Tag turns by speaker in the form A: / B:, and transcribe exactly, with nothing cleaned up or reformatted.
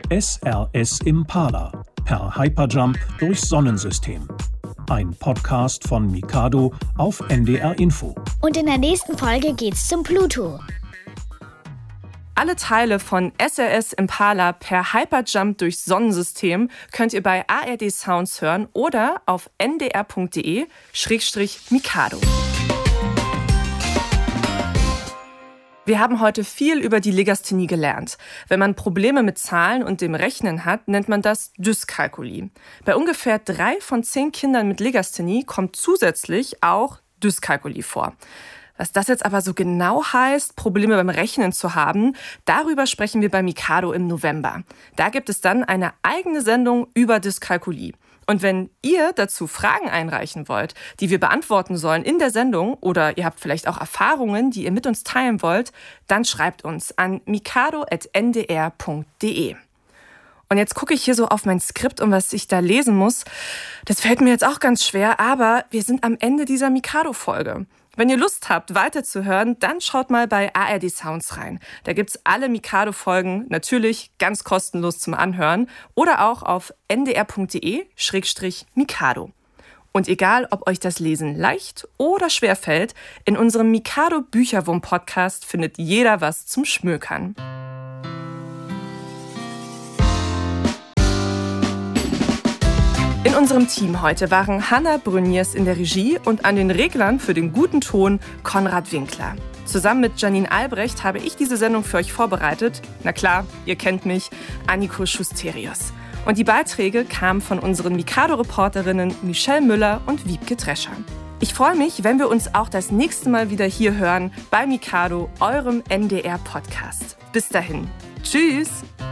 A: S R S Impala per Hyperjump durchs Sonnensystem. Ein Podcast von Mikado auf N D R Info.
B: Und in der nächsten Folge geht's zum Pluto.
C: Alle Teile von S R S Impala per Hyperjump durchs Sonnensystem könnt ihr bei A R D Sounds hören oder auf n d r punkt d e schrägstrich mikado. Wir haben heute viel über die Legasthenie gelernt. Wenn man Probleme mit Zahlen und dem Rechnen hat, nennt man das Dyskalkulie. Bei ungefähr drei von zehn Kindern mit Legasthenie kommt zusätzlich auch Dyskalkulie vor. Was das jetzt aber so genau heißt, Probleme beim Rechnen zu haben, darüber sprechen wir bei Mikado im November. Da gibt es dann eine eigene Sendung über Dyskalkulie. Und wenn ihr dazu Fragen einreichen wollt, die wir beantworten sollen in der Sendung, oder ihr habt vielleicht auch Erfahrungen, die ihr mit uns teilen wollt, dann schreibt uns an mikado at n d r punkt d e. Und jetzt gucke ich hier so auf mein Skript und was ich da lesen muss. Das fällt mir jetzt auch ganz schwer, aber wir sind am Ende dieser Mikado-Folge. Wenn ihr Lust habt, weiterzuhören, dann schaut mal bei A R D Sounds rein. Da gibt's alle Mikado-Folgen natürlich ganz kostenlos zum Anhören oder auch auf n d r punkt d e schrägstrich mikado. Und egal, ob euch das Lesen leicht oder schwer fällt, in unserem Mikado-Bücherwurm-Podcast findet jeder was zum Schmökern. In unserem Team heute waren Hanna Brünjes in der Regie und an den Reglern für den guten Ton Konrad Winkler. Zusammen mit Janine Albrecht habe ich diese Sendung für euch vorbereitet. Na klar, ihr kennt mich, Anniko Schusterius. Und die Beiträge kamen von unseren Mikado-Reporterinnen Michelle Müller und Wiebke Drescher. Ich freue mich, wenn wir uns auch das nächste Mal wieder hier hören bei Mikado, eurem N D R-Podcast. Bis dahin. Tschüss!